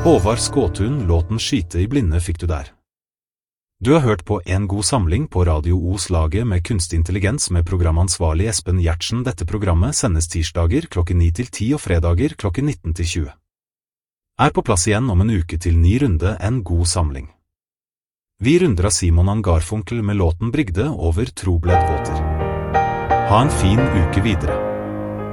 Håvard Skåtun, låten Skyte i blinde fikk du der. Du har hørt på En god samling på Radio Os-laget med kunstig intelligens med programansvarlig Espen Gjertsen. Dette programmet sendes tirsdager klokken 9 til 10 og fredager klokken 19 til 20. Er på plass igjen om en uke til ny runde En god samling. Vi runder av Simon and Garfunkel med låten Brygde over Trobled våter. Ha en fin uke videre.